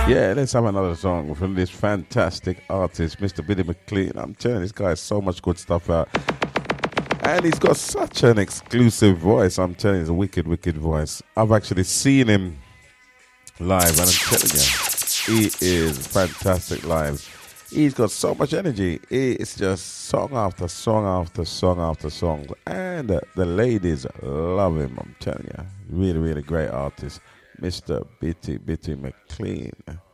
Yeah, let's have another song from this fantastic artist, Mr. Billy McLean. I'm telling you, this guy has so much good stuff out. And he's got such an exclusive voice. I'm telling you, it's a wicked, wicked voice. I've actually seen him live, and I'm telling you, he is fantastic live. He's got so much energy. It's just song after song after song after song. And the ladies love him, I'm telling you. Really, really great artist, Mr. Bitty McLean.